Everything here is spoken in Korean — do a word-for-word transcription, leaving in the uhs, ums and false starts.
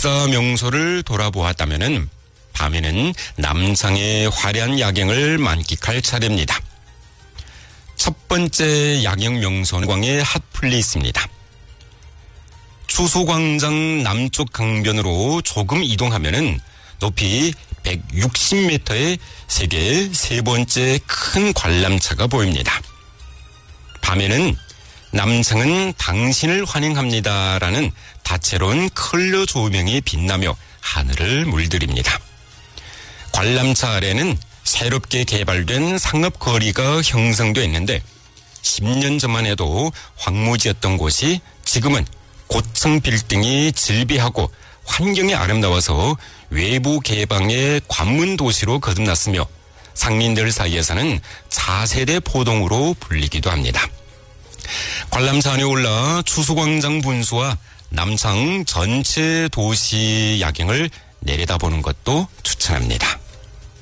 역사 명소를 돌아보았다면은 밤에는 남창의 화려한 야경을 만끽할 차례입니다. 첫 번째 야경 명소는 광의 핫플레이스입니다. 추수광장 남쪽 강변으로 조금 이동하면은 높이 백육십 미터의 세계 세 번째 큰 관람차가 보입니다. 밤에는 남창은 당신을 환영합니다라는 다채로운 컬러 조명이 빛나며 하늘을 물들입니다. 관람차 아래는 새롭게 개발된 상업거리가 형성되어 있는데 십 년 전만 해도 황무지였던 곳이 지금은 고층 빌딩이 즐비하고 환경이 아름다워서 외부 개방의 관문 도시로 거듭났으며 상민들 사이에서는 차세대 포동으로 불리기도 합니다. 관람차 안에 올라 추수광장 분수와 남창 전체 도시 야경을 내려다보는 것도 추천합니다.